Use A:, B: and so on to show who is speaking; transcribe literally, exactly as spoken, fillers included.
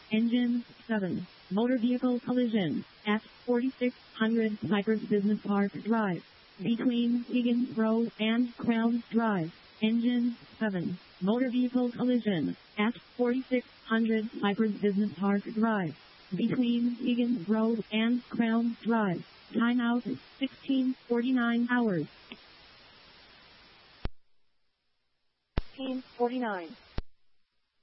A: Engine seven. Motor vehicle collision at forty-six hundred Cypress Business Park Drive, between Higgins Road and Crown Drive. Engine seven. Motor vehicle collision at forty-six hundred Cypress Business Park Drive, between Higgins Road and Crown Drive. Timeout sixteen forty-nine hours. sixteen forty-nine.